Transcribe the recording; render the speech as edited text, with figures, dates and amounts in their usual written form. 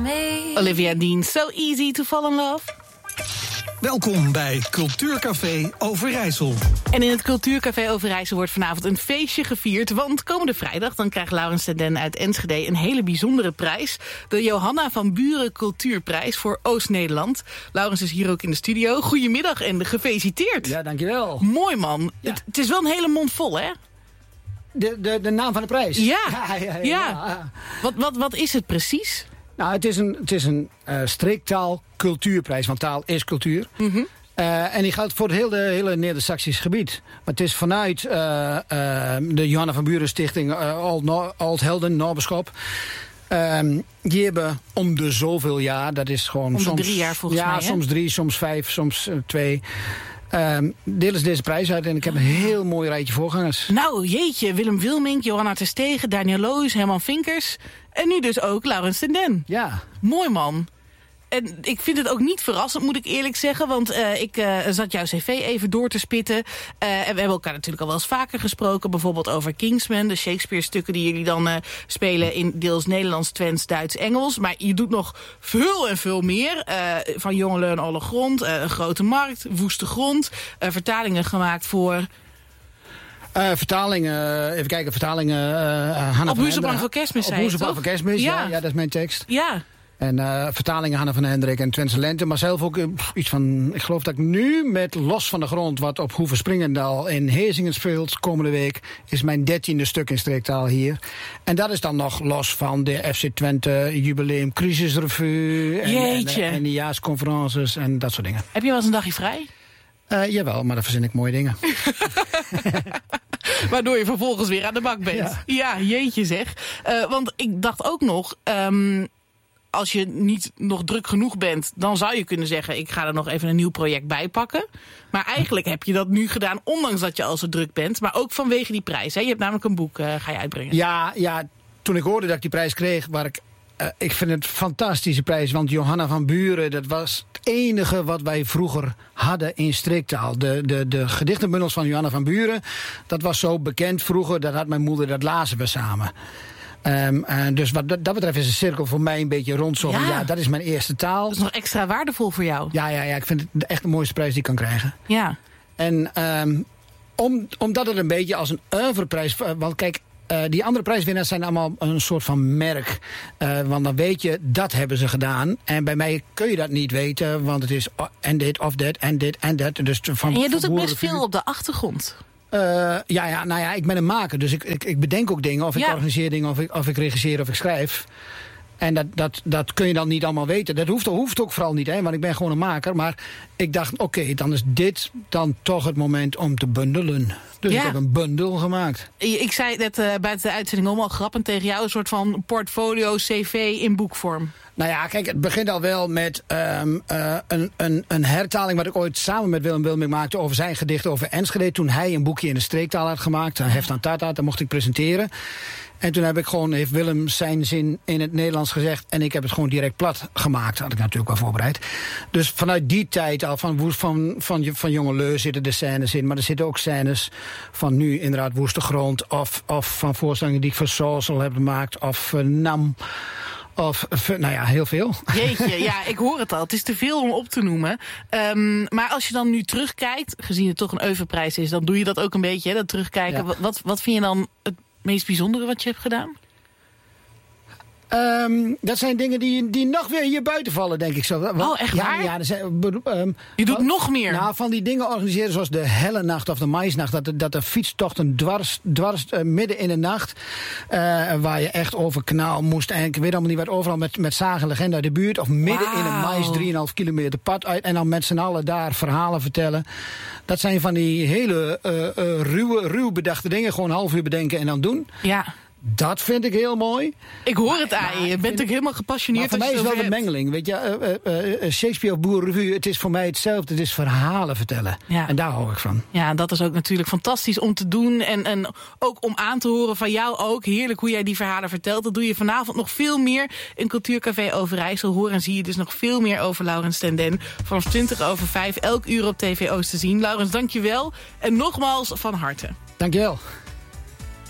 Olivia Dean, So Easy to Fall in Love. Welkom bij Cultuurcafé Overijssel. En in het Cultuurcafé Overijssel wordt vanavond een feestje gevierd. Want komende vrijdag dan krijgt Laurens ten Den uit Enschede een hele bijzondere prijs. De Johanna van Buren Cultuurprijs voor Oost-Nederland. Laurens is hier ook in de studio. Goedemiddag en gefeliciteerd. Ja, dankjewel. Mooi man. Ja. Het is wel een hele mond vol, hè? De naam van de prijs? Ja. Wat is het precies? Nou, het is een streektaal cultuurprijs, want taal is cultuur. Mm-hmm. En die geldt voor het hele Neder-Saxisch gebied. Maar het is vanuit de Johanna van Buren Stichting Oud-Helden, Noorbeschop. Die hebben om de zoveel jaar, dat is gewoon om soms 3 jaar volgens mij, hè? soms 3, soms 5, soms 2... delen ze deze prijs uit en ik heb een heel mooi rijtje voorgangers. Nou, jeetje, Willem Wilmink, Johanna Terstegen, Daniel Loos, Herman Vinkers. En nu dus ook Laurens ten Den. Ja. Mooi man. En ik vind het ook niet verrassend, moet ik eerlijk zeggen. Want ik zat jouw cv even door te spitten. En we hebben elkaar natuurlijk al wel eens vaker gesproken. Bijvoorbeeld over Kingsman, de Shakespeare-stukken die jullie dan spelen in deels Nederlands, Twents, Duits, Engels. Maar je doet nog veel en veel meer. Van Jongelui en Alle Grond, Een Grote Markt, Woeste Grond. Vertalingen gemaakt voor... Vertalingen, even kijken, Hanna op Huizenbank voor Kerstmis, op zei je, Huizenbank voor Kerstmis, ja, dat is mijn tekst. Ja. En vertalingen Hanna van Hendrik en Twentse Lente. Maar zelf ook iets van, ik geloof dat ik nu met Los van de Grond, wat op Hoeve Springendal in Heesingen speelt komende week, is mijn 13e stuk in streektaal hier. En dat is dan nog los van de FC Twente Jubileum Crisisrevue en de jaarsconferences en dat soort dingen. Heb je wel eens een dagje vrij? Jawel, maar dan verzin ik mooie dingen. Waardoor je vervolgens weer aan de bak bent. Ja jeetje zeg. Want ik dacht ook nog... als je niet nog druk genoeg bent, dan zou je kunnen zeggen, ik ga er nog even een nieuw project bij pakken. Maar eigenlijk heb je dat nu gedaan, ondanks dat je al zo druk bent. Maar ook vanwege die prijs. Hè? Je hebt namelijk een boek, ga je uitbrengen. Ja, toen ik hoorde dat ik die prijs kreeg, ik vind het een fantastische prijs. Want Johanna van Buren, dat was het enige wat wij vroeger hadden in streektaal. De gedichtenbundels van Johanna van Buren, dat was zo bekend vroeger. Dat had mijn moeder, dat lazen we samen. Dus wat dat betreft is de cirkel voor mij een beetje rond. Zo van, ja, dat is mijn eerste taal. Dat is nog extra waardevol voor jou. Ja, ik vind het echt de mooiste prijs die ik kan krijgen. Ja. En omdat het een beetje als een oeuvreprijs... Want kijk, die andere prijswinnaars zijn allemaal een soort van merk. Want dan weet je, dat hebben ze gedaan. En bij mij kun je dat niet weten, want het is en dit of dat en dit en dat. Dus en je doet ook best veel op de achtergrond. Ik ben een maker, dus ik bedenk ook dingen. Of ik organiseer dingen, of ik regisseer, of ik schrijf. En dat kun je dan niet allemaal weten. Dat hoeft ook vooral niet, hè, want ik ben gewoon een maker. Maar ik dacht, oké, dan is dit dan toch het moment om te bundelen. Dus ik heb een bundel gemaakt. Ik zei net buiten de uitzending allemaal grappend tegen jou. Een soort van portfolio, cv in boekvorm. Nou ja, kijk, het begint al wel met een hertaling... wat ik ooit samen met Willem Wilmink maakte over zijn gedicht over Enschede. Toen hij een boekje in de streektaal had gemaakt. Heft aan Tata, dat mocht ik presenteren. En toen heeft Willem zijn zin in het Nederlands gezegd... en ik heb het gewoon direct plat gemaakt. Had ik natuurlijk wel voorbereid. Dus vanuit die tijd al, van Jongelui zitten de scènes in... maar er zitten ook scènes van nu inderdaad Woeste Grond... of van voorstellingen die ik voor Social heb gemaakt... of NAM... Of, heel veel. Jeetje, ja, ik hoor het al. Het is te veel om op te noemen. Maar als je dan nu terugkijkt, gezien het toch een oeuvreprijs is... dan doe je dat ook een beetje, hè, dat terugkijken. Ja. Wat vind je dan het meest bijzondere wat je hebt gedaan? Dat zijn dingen die nog weer hier buiten vallen, denk ik zo. Echt waar? Ja, je doet nog meer. Nou, van die dingen organiseren zoals de Hellenacht of de Maisnacht. Dat de fietstochten dwars midden in de nacht. Waar je echt over kanaal moest. En ik weet allemaal niet wat overal met Zagen Legende uit de buurt. Of midden in een mais, 3,5 kilometer pad uit. En dan met z'n allen daar verhalen vertellen. Dat zijn van die hele ruw bedachte dingen. Gewoon een half uur bedenken en dan doen. Ja. Dat vind ik heel mooi. Ik hoor het aan je. Je bent ook helemaal gepassioneerd. Maar voor mij is wel de mengeling. Weet je, Shakespeare of Boerenrevue, het is voor mij hetzelfde. Het is verhalen vertellen. Ja. En daar hou ik van. Ja, dat is ook natuurlijk fantastisch om te doen. En ook om aan te horen van jou ook. Heerlijk hoe jij die verhalen vertelt. Dat doe je vanavond nog veel meer in Cultuurcafé Overijssel. Hoor en zie je dus nog veel meer over Laurens ten Den. Vanaf 5:20 elk uur op TV Oost te zien. Laurens, dank je wel. En nogmaals van harte. Dank je wel.